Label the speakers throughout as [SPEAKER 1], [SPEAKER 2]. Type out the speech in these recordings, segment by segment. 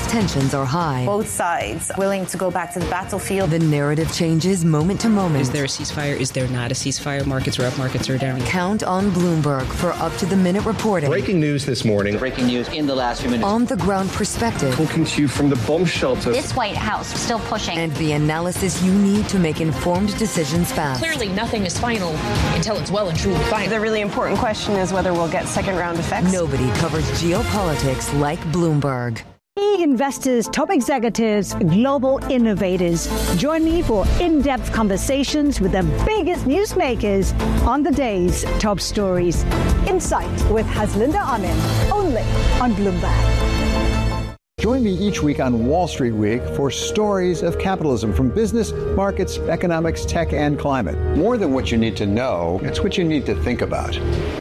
[SPEAKER 1] tensions are high.
[SPEAKER 2] Both sides willing to go back to the battlefield.
[SPEAKER 1] The narrative changes moment to moment.
[SPEAKER 3] Is there a ceasefire? Is there not a ceasefire? Markets are up, markets are down.
[SPEAKER 1] Count on Bloomberg for up-to-the-minute reporting.
[SPEAKER 4] Breaking news this morning.
[SPEAKER 5] Breaking news in the last few minutes.
[SPEAKER 1] On-the-ground perspective.
[SPEAKER 4] Talking to you from the bomb shelter.
[SPEAKER 6] This White House still pushing.
[SPEAKER 1] And the analysis you need to make informed decisions fast.
[SPEAKER 7] Clearly, nothing is final until it's well and truly final.
[SPEAKER 2] The really important question is whether we'll get second-round effects.
[SPEAKER 1] Nobody covers geopolitics like Bloomberg.
[SPEAKER 8] Key investors, top executives, global innovators. Join me for in-depth conversations with the biggest newsmakers on the day's top stories. Insight with Haslinda Amin, only on Bloomberg.
[SPEAKER 9] Join me each week on Wall Street Week for stories of capitalism from business, markets, economics, tech, and climate. More than what you need to know, it's what you need to think about.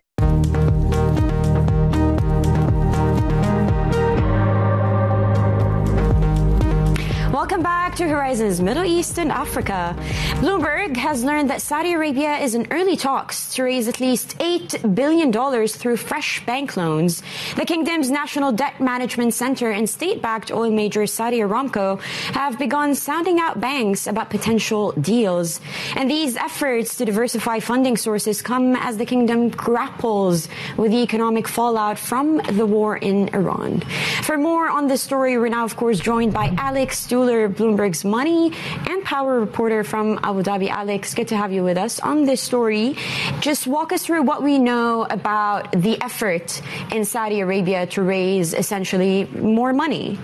[SPEAKER 10] Welcome back to Horizons Middle East and Africa. Bloomberg has learned that Saudi Arabia is in early talks to raise at least $8 billion through fresh bank loans. The kingdom's National Debt Management Center and state-backed oil major Saudi Aramco have begun sounding out banks about potential deals. And these efforts to diversify funding sources come as the kingdom grapples with the economic fallout from the war in Iran. For more on this story, we're now, of course, joined by Alex Duller, Bloomberg's money and power reporter from Abu Dhabi. Alex, good to have you with us on this story. Just walk us through what we know about the effort in Saudi Arabia to raise essentially more money.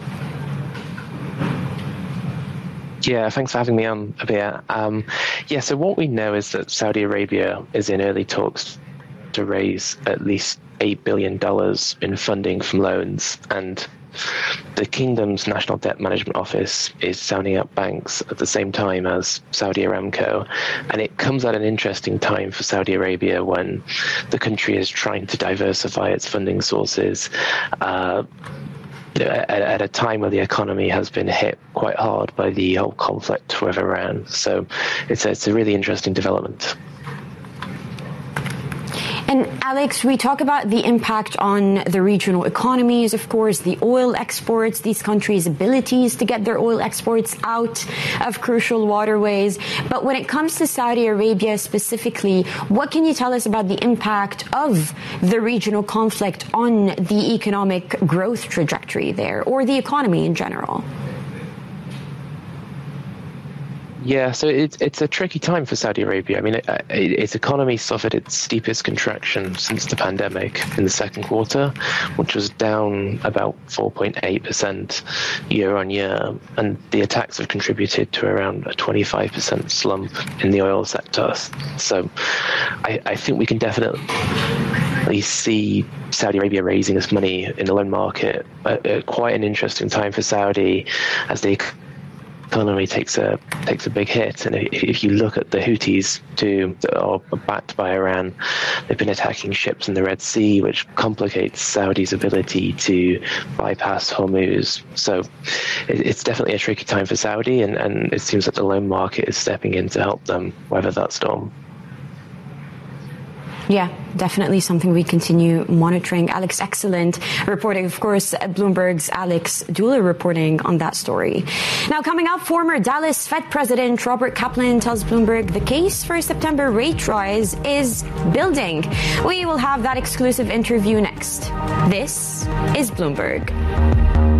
[SPEAKER 11] Yeah, thanks for having me on, Abir. So what we know is that Saudi Arabia is in early talks to raise at least $8 billion in funding from loans, and the kingdom's National Debt Management Office is sounding out banks at the same time as Saudi Aramco. And it comes at an interesting time for Saudi Arabia when the country is trying to diversify its funding sources at a time where the economy has been hit quite hard by the whole conflict with Iran. So it's a really interesting development.
[SPEAKER 10] And Alex, we talk about the impact on the regional economies, of course, the oil exports, these countries' abilities to get their oil exports out of crucial waterways. But when it comes to Saudi Arabia specifically, what can you tell us about the impact of the regional conflict on the economic growth trajectory there, or the economy in general?
[SPEAKER 11] Yeah, so it's a tricky time for Saudi Arabia. I mean, its economy suffered its steepest contraction since the pandemic in the second quarter, which was down about 4.8% year on year. And the attacks have contributed to around a 25% slump in the oil sector. So I think we can definitely see Saudi Arabia raising this money in the loan market at quite an interesting time for Saudi as the economy takes a big hit. And if you look at the Houthis too, that are backed by Iran, they've been attacking ships in the Red Sea, which complicates Saudi's ability to bypass Hormuz. So it's definitely a tricky time for Saudi, and it seems that the loan market is stepping in to help them weather that storm.
[SPEAKER 10] Yeah, definitely something we continue monitoring. Alex, excellent reporting. Of course, Bloomberg's Alex Duller reporting on that story. Now, coming up, former Dallas Fed President Robert Kaplan tells Bloomberg the case for a September rate rise is building. We will have that exclusive interview next. This is Bloomberg.